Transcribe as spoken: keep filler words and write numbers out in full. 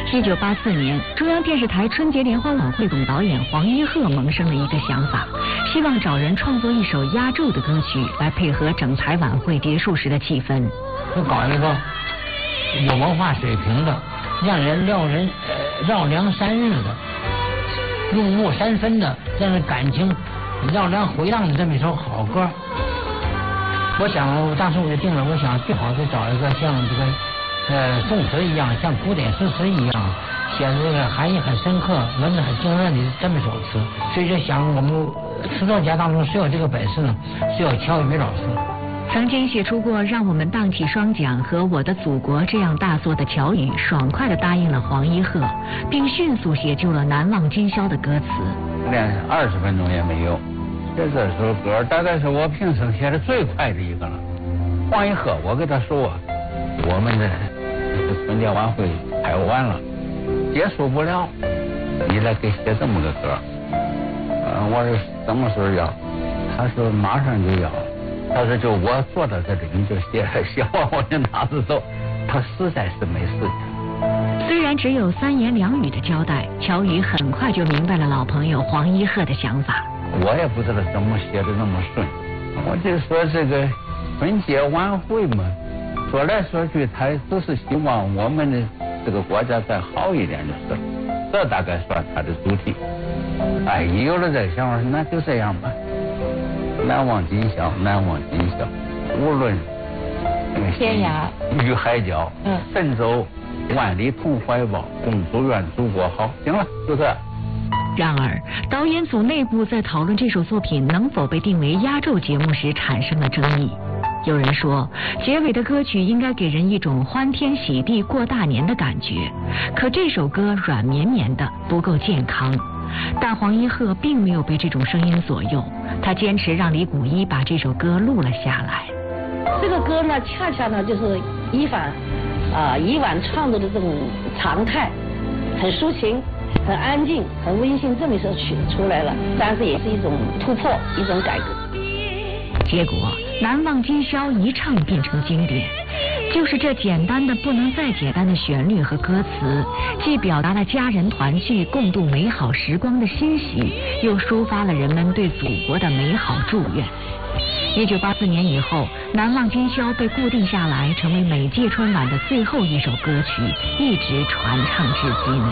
一九八四年，中央电视台春节联欢晚会总导演黄一鹤萌生了一个想法，希望找人创作一首压轴的歌曲来配合整台晚会结束时的气氛。 就搞一个有文化水平的，让人让人呃绕梁三日的，入木三分的，让人感情绕梁回荡的这么一首好歌。我想，当时我就定了，我想最好是找一个像这个呃宋词一样，像古典诗词一样，写的这个含义很深刻、文字很精炼的这么一首词。所以就想，我们词作家当中谁有这个本事呢？只有乔羽老师。 曾经写出过《让我们荡起双桨》和《我的祖国》这样大作的乔羽，爽快地答应了黄一鹤，并迅速写就了《难忘今宵》的歌词。 连二十分钟也没有。这这首歌大概是我平生写的最快的一个了。黄一鹤，我跟他说，我们的春节晚会开完了，结束不了，你来给写这么个歌。呃，我说什么时候要？他说马上就要。他说就我坐到这里，你就写，写完我就拿着走。他实在是没时间。 虽然只有三言两语的交代，乔羽很快就明白了老朋友黄一鹤的想法。 我也不知道怎么写的那么顺，我就说这个春节晚会嘛，说来说去，他只是希望我们的这个国家再好一点就是，这大概算他的主题。哎，一有了这想法，那就这样吧。难忘今宵，难忘今宵，无论天涯与海角，嗯，神州万里同怀抱，共祝愿祖国好。行了，就这样。 然而，导演组内部在讨论这首作品能否被定为压轴节目时产生了争议。有人说，结尾的歌曲应该给人一种欢天喜地过大年的感觉，可这首歌软绵绵的，不够健康。但黄一鹤并没有被这种声音左右，他坚持让李谷一把这首歌录了下来。 这个歌呢，恰恰呢就是以往啊、呃、以往创作的这种常态，很抒情、很安静、很温馨，这么一首曲子出来了，但是也是一种突破，一种改革。 结果《难忘今宵》一唱变成经典。就是这简单的不能再简单的旋律和歌词，既表达了家人团聚共度美好时光的欣喜，又抒发了人们对祖国的美好祝愿。一九八四年以后，《难忘今宵》被固定下来，成为每届春晚的最后一首歌曲，一直传唱至今。